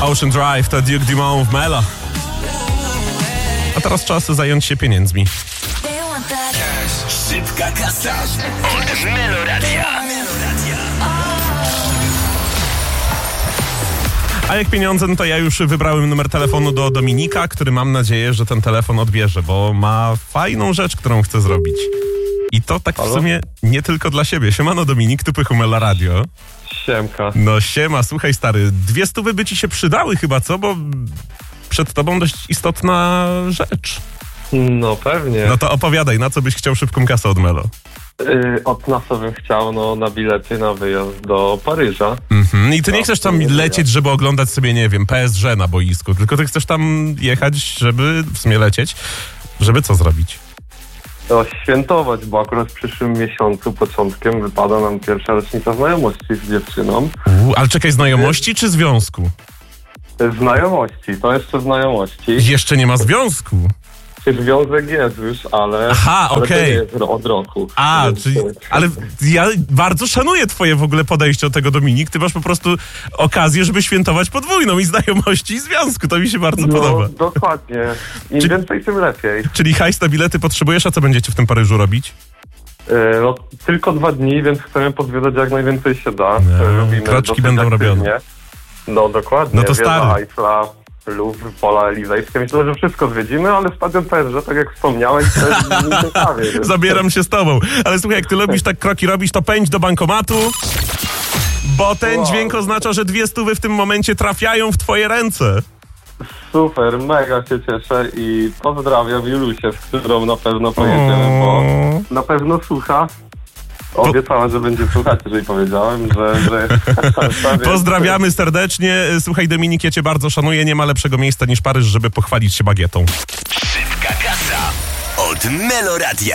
Ocean Drive to Duke Dumont w Melo. A teraz czas zająć się pieniędzmi. Szybka kasa od Meloradia. A jak pieniądze, no to ja już wybrałem numer telefonu do Dominika, który mam nadzieję, że ten telefon odbierze, bo ma fajną rzecz, którą chce zrobić. I to tak w sumie nie tylko dla siebie. Siemano Dominik, tu Pychu Melo Radio. Siemka. No siema, słuchaj stary, 200 by ci się przydały chyba, co? Bo przed tobą dość istotna rzecz. No pewnie. No to opowiadaj, na co byś chciał szybką kasę od Melo? Od nas bym chciał na bilety na wyjazd do Paryża. I ty nie chcesz tam lecieć, żeby oglądać sobie, nie wiem, PSG na boisku, tylko ty chcesz tam jechać, żeby w sumie lecieć, żeby co zrobić? Świętować, bo akurat w przyszłym miesiącu, początkiem, wypada nam pierwsza rocznica znajomości z dziewczyną. Ale czekaj, znajomości czy związku? Znajomości, to jeszcze znajomości. Jeszcze nie ma związku. Związek jest już, ale... Aha, ale okej. to nie jest od roku. Czyli, ale ja bardzo szanuję twoje w ogóle podejście do tego, Dominik. Ty masz po prostu okazję, żeby świętować podwójną i znajomości i związku. To mi się bardzo podoba. Dokładnie. Im więcej, tym lepiej. Czyli hajs na bilety potrzebujesz, a co będziecie w tym Paryżu robić? Tylko 2 dni, więc chcemy podwiedzać jak najwięcej się da. Robimy kroczki dosyć będą aktywnie. robione. No dokładnie. No to stary. Wieża Eiffla, Louvre, Pola Elizejskie. Myślę, że wszystko zwiedzimy, ale stadion PSG, tak jak wspomniałeś, to jest nieciekawie. Zabieram się z tobą. Ale słuchaj, jak ty lubisz tak kroki robić, to pędź do bankomatu, bo ten dźwięk oznacza, że 200 w tym momencie trafiają w twoje ręce. Super, mega się cieszę i pozdrawiam Julusię, z którą na pewno pojedziemy, bo na pewno słucha. Obiecała, że będzie słuchać, jeżeli powiedziałem, że... Pozdrawiamy serdecznie. Słuchaj Dominik, ja cię bardzo szanuję. Nie ma lepszego miejsca niż Paryż, żeby pochwalić się bagietą. Szybka kasa od Meloradia.